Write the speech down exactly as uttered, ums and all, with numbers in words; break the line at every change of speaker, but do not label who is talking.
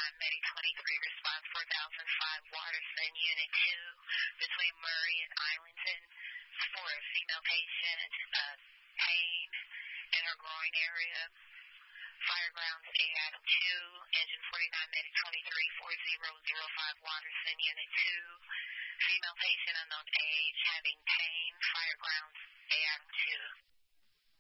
forty-nine, Medic twenty-three, response four thousand five, Waterston, Unit two, between Murray and Islington, for a female patient, uh, pain in her groin area. Firegrounds A Adam two, Engine forty-nine, Medic twenty-three, forty oh five, Waterston, Unit two, female patient unknown age, having pain. Firegrounds A Adam two.